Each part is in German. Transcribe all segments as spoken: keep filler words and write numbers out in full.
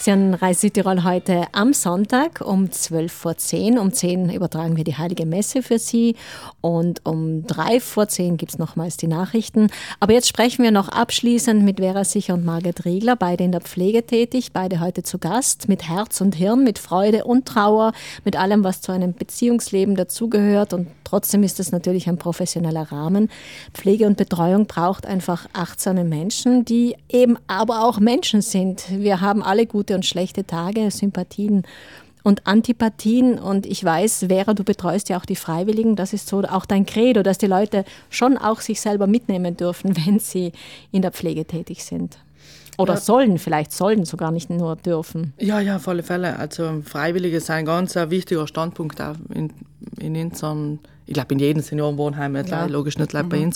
Sie hören Reis Südtirol heute am Sonntag um zwölf vor zehn. Um zehn übertragen wir die Heilige Messe für Sie und um drei vor zehn gibt es nochmals die Nachrichten. Aber jetzt sprechen wir noch abschließend mit Vera Sicher und Margret Riegler, beide in der Pflege tätig, beide heute zu Gast, mit Herz und Hirn, mit Freude und Trauer, mit allem, was zu einem Beziehungsleben dazugehört, und trotzdem ist es natürlich ein professioneller Rahmen. Pflege und Betreuung braucht einfach achtsame Menschen, die eben aber auch Menschen sind. Wir haben alle gute und schlechte Tage, Sympathien und Antipathien, und ich weiß, Vera, du betreust ja auch die Freiwilligen, das ist so auch dein Credo, dass die Leute schon auch sich selber mitnehmen dürfen, wenn sie in der Pflege tätig sind. Oder ja. sollen, vielleicht sollen sogar nicht nur dürfen. Ja, ja, auf alle Fälle. Also Freiwillige sind ein ganz ein wichtiger Standpunkt auch in, in unseren, ich glaube in jedem Seniorenwohnheim, ja. logisch nicht mhm. bei uns.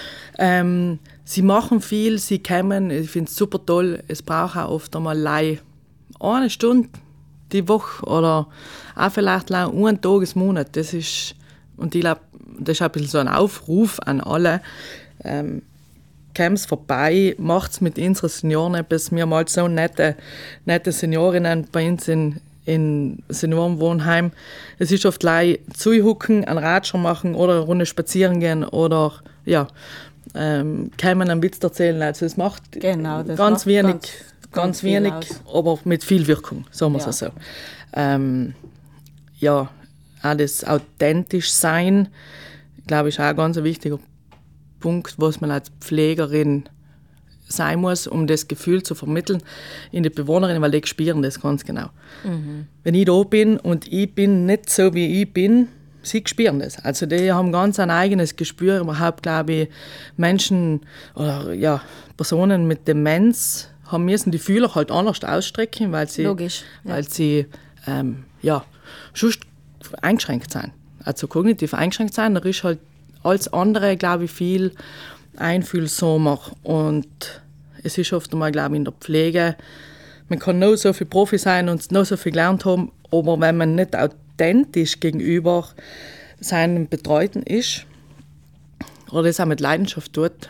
Ähm, sie machen viel, sie kommen, ich finde es super toll, es braucht auch oft einmal Leih. Eine Stunde die Woche oder auch vielleicht einen Tag im Monat. Das ist, und ich glaube, das ist ein bisschen so ein Aufruf an alle. Ähm, Kommt vorbei, macht es mit unseren Senioren etwas. Wir haben halt so nette, nette Seniorinnen bei uns in, in Seniorenwohnheim. Es ist oft leicht zuhucken, einen Ratscher machen oder eine Runde spazieren gehen oder ja, ähm, kommen einen Witz erzählen. Also es macht genau, das ganz macht wenig, ganz, ganz, ganz wenig, aus. aber mit viel Wirkung, sagen wir es ja. so. Ähm, ja, auch das authentisch sein, glaube ich, ist auch ein ganz wichtiger Punkt, was man als Pflegerin sein muss, um das Gefühl zu vermitteln in die Bewohnerinnen, weil die spüren das ganz genau. Mhm. Wenn ich da bin und ich bin nicht so, wie ich bin, sie spüren das. Also die haben ganz ein eigenes Gespür. Überhaupt, glaube ich, Menschen oder ja, Personen mit Demenz haben müssen die Fühler halt anders ausstrecken, weil sie, Logisch, ja. weil sie ähm, ja, sonst eingeschränkt sind. Also kognitiv eingeschränkt sind, da ist halt als andere, glaube ich, viel einfühlsamer. Und es ist oft einmal, glaube ich, in der Pflege, man kann noch so viel Profi sein und noch so viel gelernt haben, aber wenn man nicht authentisch gegenüber seinen Betreuten ist oder das auch mit Leidenschaft tut,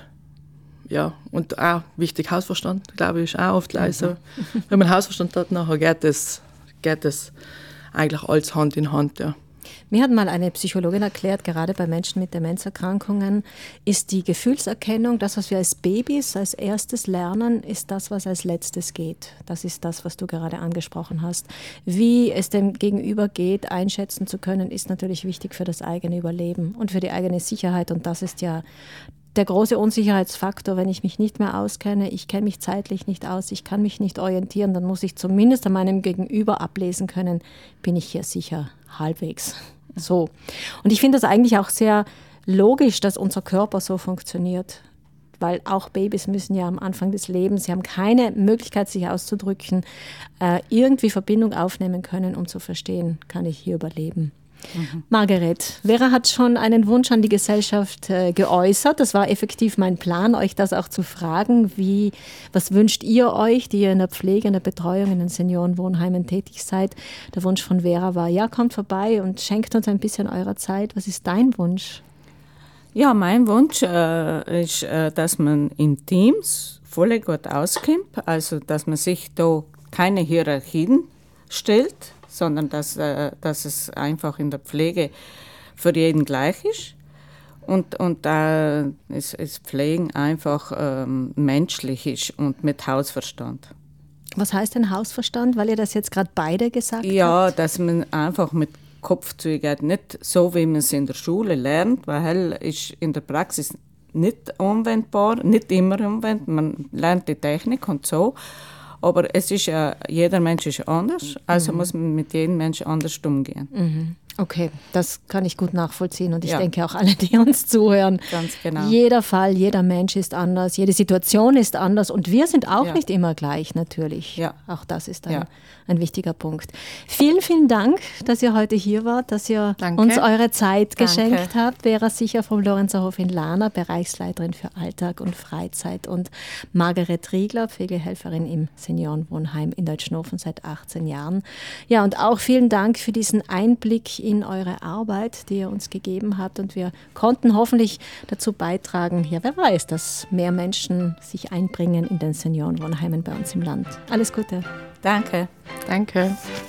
ja, und auch wichtig, Hausverstand, glaube ich, ist auch oft mhm. so. Wenn man Hausverstand hat, nachher geht das, geht das eigentlich alles Hand in Hand, ja. Mir hat mal eine Psychologin erklärt, gerade bei Menschen mit Demenzerkrankungen ist die Gefühlserkennung, das, was wir als Babys als erstes lernen, ist das, was als letztes geht. Das ist das, was du gerade angesprochen hast. Wie es dem Gegenüber geht, einschätzen zu können, ist natürlich wichtig für das eigene Überleben und für die eigene Sicherheit. Und das ist ja der große Unsicherheitsfaktor, wenn ich mich nicht mehr auskenne, ich kenne mich zeitlich nicht aus, ich kann mich nicht orientieren, dann muss ich zumindest an meinem Gegenüber ablesen können, bin ich hier sicher, halbwegs. So. Und ich finde das eigentlich auch sehr logisch, dass unser Körper so funktioniert, weil auch Babys müssen ja am Anfang des Lebens, sie haben keine Möglichkeit, sich auszudrücken, äh, irgendwie Verbindung aufnehmen können, um zu verstehen, kann ich hier überleben. Mhm. Margret, Vera hat schon einen Wunsch an die Gesellschaft äh, geäußert. Das war effektiv mein Plan, euch das auch zu fragen. Wie, was wünscht ihr euch, die ihr in der Pflege, in der Betreuung, in den Seniorenwohnheimen tätig seid? Der Wunsch von Vera war, ja, kommt vorbei und schenkt uns ein bisschen eurer Zeit. Was ist dein Wunsch? Ja, mein Wunsch äh, ist, äh, dass man in Teams voll gut auskommt, also dass man sich da keine Hierarchien stellt, sondern dass, äh, dass es einfach in der Pflege für jeden gleich ist und, und äh, es, es Pflegen einfach ähm, menschlich ist und mit Hausverstand. Was heißt denn Hausverstand, weil ihr das jetzt gerade beide gesagt ja, habt? Ja, dass man einfach mit Kopf zugeht, nicht so, wie man es in der Schule lernt, weil ist in der Praxis nicht anwendbar, nicht immer anwendbar, man lernt die Technik und so. Aber es ist ja, jeder Mensch ist anders, also mhm. muss man mit jedem Menschen anders umgehen. Mhm. Okay, das kann ich gut nachvollziehen und ich ja. denke auch alle, die uns zuhören. Ganz genau. Jeder Fall, jeder Mensch ist anders, jede Situation ist anders und wir sind auch ja. nicht immer gleich, natürlich. Ja. Auch das ist ein, ja. ein wichtiger Punkt. Vielen, vielen Dank, dass ihr heute hier wart, dass ihr Danke. uns eure Zeit Danke. geschenkt habt. Vera Sicher vom Lorenzerhof in Lana, Bereichsleiterin für Alltag und Freizeit, und Margret Riegler, Pflegehelferin im Seniorenwohnheim in Deutschnofen seit achtzehn Jahren. Ja, und auch vielen Dank für diesen Einblick in eure Arbeit, die ihr uns gegeben habt. Und wir konnten hoffentlich dazu beitragen, ja, wer weiß, dass mehr Menschen sich einbringen in den Seniorenwohnheimen bei uns im Land. Alles Gute. Danke. Danke.